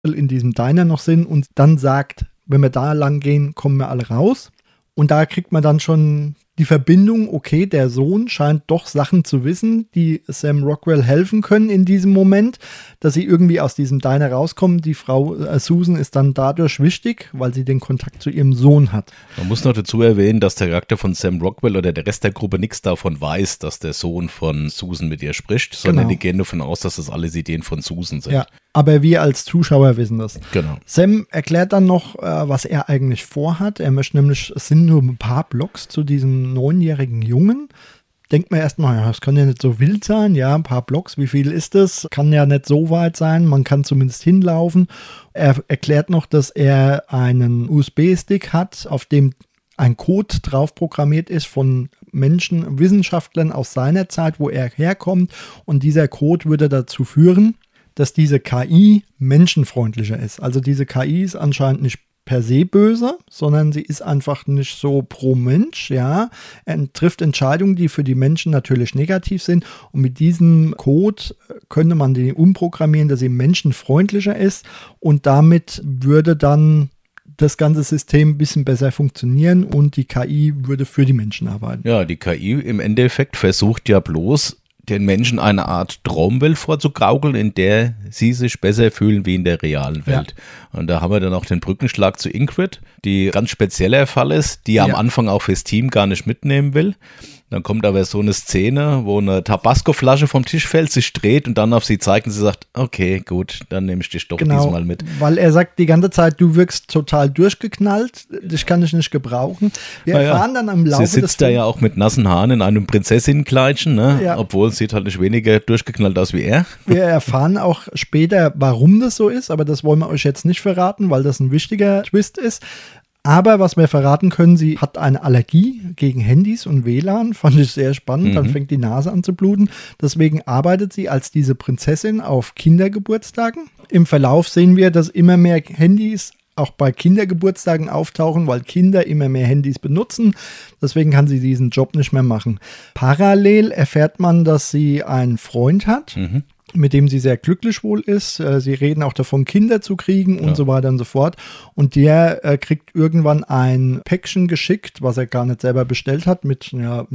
in diesem Diner noch sind und dann sagt, wenn wir da lang gehen, kommen wir alle raus. Und da kriegt man dann schon die Verbindung, okay, der Sohn scheint doch Sachen zu wissen, die Sam Rockwell helfen können in diesem Moment, dass sie irgendwie aus diesem Diner rauskommen. Die Frau Susan ist dann dadurch wichtig, weil sie den Kontakt zu ihrem Sohn hat. Man muss noch dazu erwähnen, dass der Charakter von Sam Rockwell oder der Rest der Gruppe nichts davon weiß, dass der Sohn von Susan mit ihr spricht, sondern die gehen davon aus, dass das alles Ideen von Susan sind. Ja, aber wir als Zuschauer wissen das. Genau. Sam erklärt dann noch, was er eigentlich vorhat. Er möchte nämlich, es sind nur ein paar Blocks zu diesem 9-jährigen Jungen. Denkt man erstmal, ja, das kann ja nicht so wild sein. Ja, ein paar Blocks, wie viel ist das? Kann ja nicht so weit sein. Man kann zumindest hinlaufen. Er erklärt noch, dass er einen USB-Stick hat, auf dem ein Code drauf programmiert ist von Menschen, Wissenschaftlern aus seiner Zeit, wo er herkommt. Und dieser Code würde dazu führen, dass diese KI menschenfreundlicher ist. Also diese KI ist anscheinend nicht per se böse, sondern sie ist einfach nicht so pro Mensch, ja. Er trifft Entscheidungen, die für die Menschen natürlich negativ sind und mit diesem Code könnte man den umprogrammieren, dass sie menschenfreundlicher ist und damit würde dann das ganze System ein bisschen besser funktionieren und die KI würde für die Menschen arbeiten. Ja, die KI im Endeffekt versucht ja bloß, den Menschen eine Art Traumwelt vorzugaukeln, in der sie sich besser fühlen wie in der realen Welt. Ja. Und da haben wir dann auch den Brückenschlag zu Ingrid, die ganz spezieller Fall ist, die am Anfang auch fürs Team gar nicht mitnehmen will. Dann kommt aber so eine Szene, wo eine Tabasco-Flasche vom Tisch fällt, sich dreht und dann auf sie zeigt und sie sagt, okay, gut, dann nehme ich dich doch diesmal mit. Weil er sagt die ganze Zeit, du wirkst total durchgeknallt, dich kann ich nicht gebrauchen. Wir erfahren dann im Laufe des Films. Sie sitzt da ja auch mit nassen Haaren in einem Prinzessinnenkleidchen, ne? Ja. Obwohl es sieht halt nicht weniger durchgeknallt aus wie er. Wir erfahren auch später, warum das so ist, aber das wollen wir euch jetzt nicht verraten, weil das ein wichtiger Twist ist. Aber was wir verraten können, sie hat eine Allergie gegen Handys und WLAN, fand ich sehr spannend, dann fängt die Nase an zu bluten. Deswegen arbeitet sie als diese Prinzessin auf Kindergeburtstagen. Im Verlauf sehen wir, dass immer mehr Handys auch bei Kindergeburtstagen auftauchen, weil Kinder immer mehr Handys benutzen. Deswegen kann sie diesen Job nicht mehr machen. Parallel erfährt man, dass sie einen Freund hat, mit dem sie sehr glücklich wohl ist. Sie reden auch davon, Kinder zu kriegen und so weiter und so fort. Und der kriegt irgendwann ein Päckchen geschickt, was er gar nicht selber bestellt hat, mit,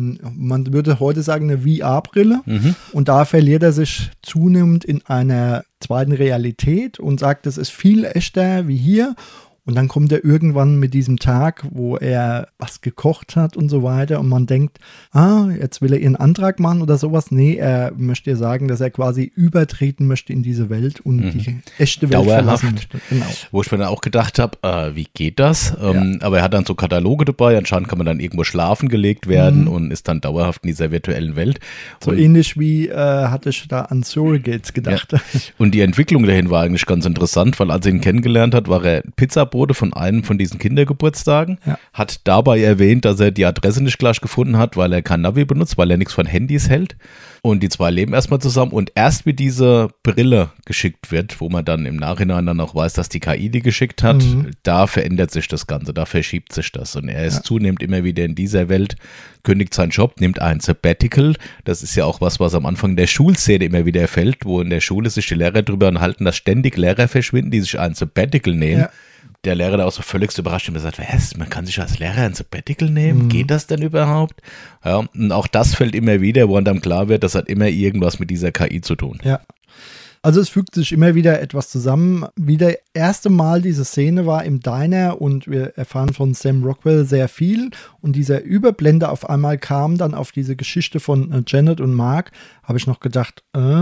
man würde heute sagen, eine VR-Brille. Und da verliert er sich zunehmend in einer zweiten Realität und sagt, es ist viel echter wie hier. Und dann kommt er irgendwann mit diesem Tag, wo er was gekocht hat und so weiter. Und man denkt, jetzt will er ihren Antrag machen oder sowas. Nee, er möchte ihr sagen, dass er quasi übertreten möchte in diese Welt und die echte Welt verlassen möchte. Genau. Wo ich mir dann auch gedacht habe, wie geht das? Aber er hat dann so Kataloge dabei. Anscheinend kann man dann irgendwo schlafen gelegt werden und ist dann dauerhaft in dieser virtuellen Welt. So ähnlich wie hatte ich da an Surrogates gedacht. Ja. Und die Entwicklung dahin war eigentlich ganz interessant, weil als er ihn kennengelernt hat, war er Pizzabote von einem von diesen Kindergeburtstagen, hat dabei erwähnt, dass er die Adresse nicht gleich gefunden hat, weil er kein Navi benutzt, weil er nichts von Handys hält. Und die zwei leben erstmal zusammen und erst wie diese Brille geschickt wird, wo man dann im Nachhinein dann auch weiß, dass die KI die geschickt hat, da verändert sich das Ganze, da verschiebt sich das. Und er ist zunehmend immer wieder in dieser Welt, kündigt seinen Job, nimmt ein Sabbatical. Das ist ja auch was am Anfang der Schulszene immer wieder fällt, wo in der Schule sich die Lehrer darüber unterhalten, dass ständig Lehrer verschwinden, die sich ein Sabbatical nehmen. Ja. Der Lehrer da auch so völlig überrascht und gesagt, was, man kann sich als Lehrer ein Sabbatical nehmen? Geht das denn überhaupt? Ja, und auch das fällt immer wieder, wo dann klar wird, das hat immer irgendwas mit dieser KI zu tun. Ja. Also es fügt sich immer wieder etwas zusammen. Wie das erste Mal diese Szene war im Diner und wir erfahren von Sam Rockwell sehr viel und dieser Überblende auf einmal kam dann auf diese Geschichte von Janet und Mark, habe ich noch gedacht,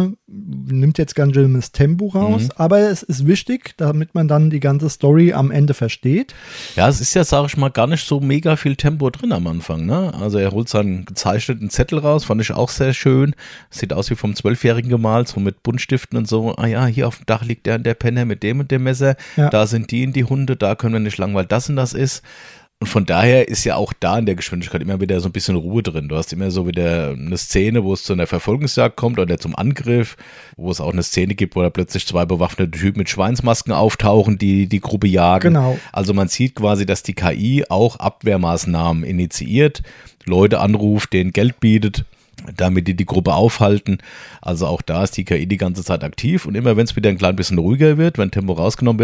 nimmt jetzt ganz schön das Tempo raus, aber es ist wichtig, damit man dann die ganze Story am Ende versteht. Ja, es ist ja, sage ich mal, gar nicht so mega viel Tempo drin am Anfang, ne? Also er holt seinen gezeichneten Zettel raus, fand ich auch sehr schön. Sieht aus wie vom 12-Jährigen gemalt, so mit Buntstiften und so. Ah ja, hier auf dem Dach liegt der und der Penner mit dem und dem Messer. Ja. Da sind die und die Hunde, da können wir nicht lang, weil das und das ist. Und von daher ist ja auch da in der Geschwindigkeit immer wieder so ein bisschen Ruhe drin. Du hast immer so wieder eine Szene, wo es zu einer Verfolgungsjagd kommt oder zum Angriff, wo es auch eine Szene gibt, wo da plötzlich zwei bewaffnete Typen mit Schweinsmasken auftauchen, die die Gruppe jagen. Genau. Also man sieht quasi, dass die KI auch Abwehrmaßnahmen initiiert, Leute anruft, denen Geld bietet. damit die Gruppe aufhalten. Also auch da ist die KI die ganze Zeit aktiv und immer wenn es wieder ein klein bisschen ruhiger wird, wenn Tempo rausgenommen wird,